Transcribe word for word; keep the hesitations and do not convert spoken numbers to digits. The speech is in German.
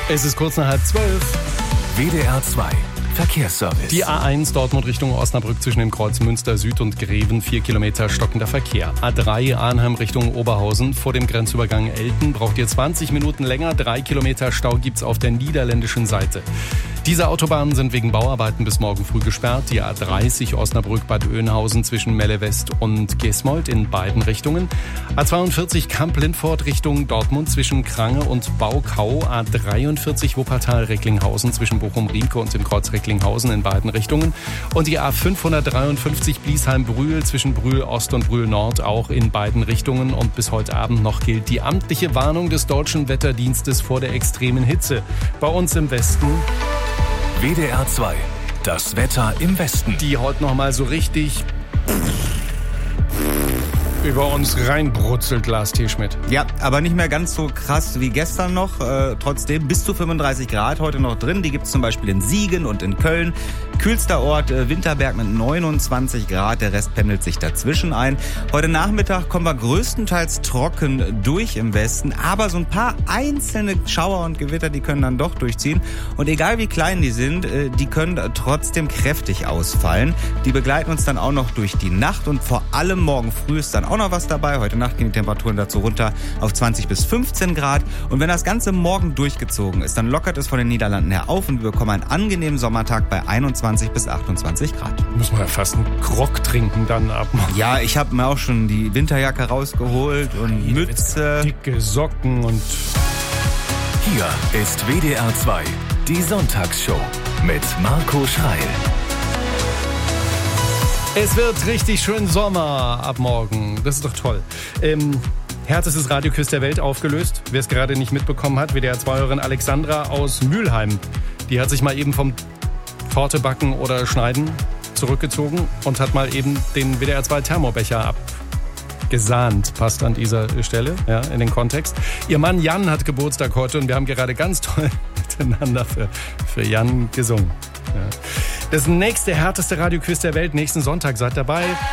Es ist kurz nach halb zwölf. W D R zwei Verkehrsservice. Die A eins Dortmund Richtung Osnabrück zwischen dem Kreuz Münster Süd und Greven, vier Kilometer stockender Verkehr. A drei Arnhem Richtung Oberhausen vor dem Grenzübergang Elten braucht ihr zwanzig Minuten länger. Drei Kilometer Stau gibt's auf der niederländischen Seite. Diese Autobahnen sind wegen Bauarbeiten bis morgen früh gesperrt. Die A dreißig Osnabrück-Bad Oeynhausen zwischen Melle West und Gesmold in beiden Richtungen. A zweiundvierzig Kamp-Lindfort Richtung Dortmund zwischen Krange und Baukau. A dreiundvierzig Wuppertal-Recklinghausen zwischen Bochum-Riemke und dem Kreuz Recklinghausen in beiden Richtungen. Und die A fünfhundertdreiundfünfzig Bliesheim-Brühl zwischen Brühl Ost und Brühl Nord auch in beiden Richtungen. Und bis heute Abend noch gilt die amtliche Warnung des Deutschen Wetterdienstes vor der extremen Hitze. Bei uns im Westen W D R zwei, das Wetter im Westen. Die heute noch mal so richtig über uns reinbrutzelt, Lars T. Schmidt. Ja, aber nicht mehr ganz so krass wie gestern noch. Äh, trotzdem bis zu fünfunddreißig Grad heute noch drin. Die gibt es zum Beispiel in Siegen und in Köln. Kühlster Ort äh, Winterberg mit neunundzwanzig Grad. Der Rest pendelt sich dazwischen ein. Heute Nachmittag kommen wir größtenteils trocken durch im Westen. Aber so ein paar einzelne Schauer und Gewitter, die können dann doch durchziehen. Und egal wie klein die sind, äh, die können trotzdem kräftig ausfallen. Die begleiten uns dann auch noch durch die Nacht. Und vor allem morgen früh ist dann auch noch was dabei. Heute Nacht gehen die Temperaturen dazu runter auf zwanzig bis fünfzehn Grad. Und wenn das Ganze morgen durchgezogen ist, dann lockert es von den Niederlanden her auf und wir bekommen einen angenehmen Sommertag bei einundzwanzig bis achtundzwanzig Grad. Muss man ja fast einen Grog trinken dann ab. Ja, ich habe mir auch schon die Winterjacke rausgeholt und Hier Mütze. Dicke Socken und... Hier ist W D R zwei, die Sonntagsshow mit Marco Schreil. Es wird richtig schön Sommer ab morgen. Das ist doch toll. Ähm, härtestes Radioquiz der Welt aufgelöst. Wer es gerade nicht mitbekommen hat, W D R zwei-Hörerin Alexandra aus Mülheim. Die hat sich mal eben vom Torte backen oder schneiden zurückgezogen und hat mal eben den W D R zwei Thermobecher abgesahnt. Passt an dieser Stelle, ja, in den Kontext. Ihr Mann Jan hat Geburtstag heute und wir haben gerade ganz toll miteinander für, für Jan gesungen. Ja. Das nächste härteste Radioquiz der Welt nächsten Sonntag. Seid dabei.